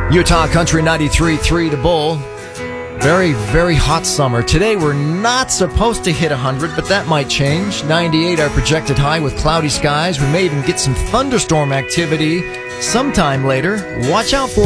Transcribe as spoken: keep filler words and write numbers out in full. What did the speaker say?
Utah Country ninety-three point three to Bull. Very, very hot summer. Today we're not supposed to hit one hundred, but that might change. ninety-eight our projected high with cloudy skies. We may even get some thunderstorm activity sometime later. Watch out for